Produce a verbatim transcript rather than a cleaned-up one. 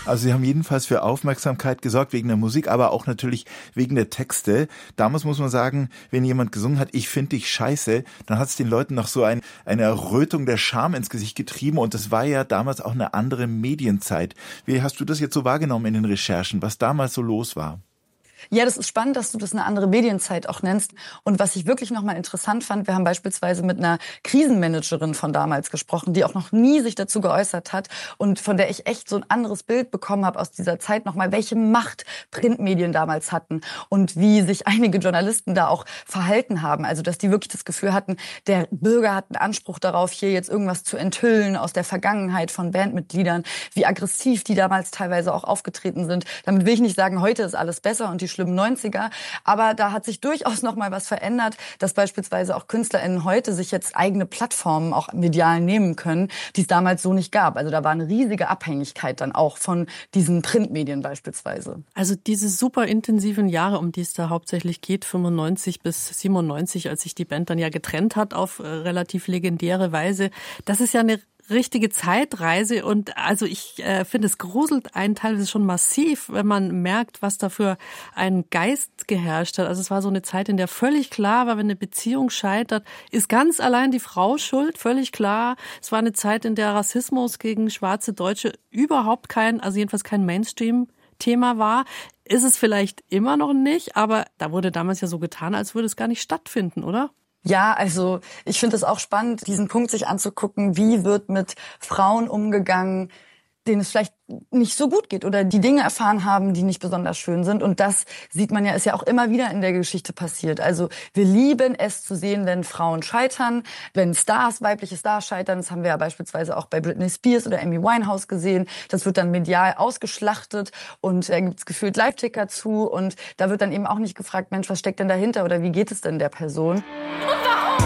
Also Sie haben jedenfalls für Aufmerksamkeit gesorgt wegen der Musik, aber auch natürlich wegen der Texte. Damals muss man sagen, wenn jemand gesungen hat, ich finde dich scheiße, dann hat es den Leuten noch so ein, eine Errötung der Scham ins Gesicht getrieben und das war ja damals auch eine andere Medienzeit. Wie hast du das jetzt so wahrgenommen in den Recherchen, was damals so los war? Ja, das ist spannend, dass du das eine andere Medienzeit auch nennst. Und was ich wirklich nochmal interessant fand, wir haben beispielsweise mit einer Krisenmanagerin von damals gesprochen, die auch noch nie sich dazu geäußert hat und von der ich echt so ein anderes Bild bekommen habe aus dieser Zeit nochmal, welche Macht Printmedien damals hatten und wie sich einige Journalisten da auch verhalten haben. Also, dass die wirklich das Gefühl hatten, der Bürger hat einen Anspruch darauf, hier jetzt irgendwas zu enthüllen aus der Vergangenheit von Bandmitgliedern, wie aggressiv die damals teilweise auch aufgetreten sind. Damit will ich nicht sagen, heute ist alles besser und die schlimmen neunziger, aber da hat sich durchaus noch mal was verändert, dass beispielsweise auch KünstlerInnen heute sich jetzt eigene Plattformen auch medial nehmen können, die es damals so nicht gab. Also da war eine riesige Abhängigkeit dann auch von diesen Printmedien beispielsweise. Also diese super intensiven Jahre, um die es da hauptsächlich geht, fünfundneunzig bis siebenundneunzig, als sich die Band dann ja getrennt hat auf äh, relativ legendäre Weise, das ist ja eine richtige Zeitreise und also ich äh, finde, es gruselt einen teilweise schon massiv, wenn man merkt, was da für ein Geist geherrscht hat. Also es war so eine Zeit, in der völlig klar war, wenn eine Beziehung scheitert, ist ganz allein die Frau schuld, völlig klar. Es war eine Zeit, in der Rassismus gegen schwarze Deutsche überhaupt kein, also jedenfalls kein Mainstream-Thema war. Ist es vielleicht immer noch nicht, aber da wurde damals ja so getan, als würde es gar nicht stattfinden, oder? Ja, also ich finde es auch spannend, diesen Punkt sich anzugucken, wie wird mit Frauen umgegangen, denen es vielleicht nicht so gut geht oder die Dinge erfahren haben, die nicht besonders schön sind. Und das sieht man ja, ist ja auch immer wieder in der Geschichte passiert. Also wir lieben es zu sehen, wenn Frauen scheitern, wenn Stars, weibliche Stars scheitern. Das haben wir ja beispielsweise auch bei Britney Spears oder Amy Winehouse gesehen. Das wird dann medial ausgeschlachtet und da gibt es gefühlt Live-Ticker zu. Und da wird dann eben auch nicht gefragt, Mensch, was steckt denn dahinter oder wie geht es denn der Person?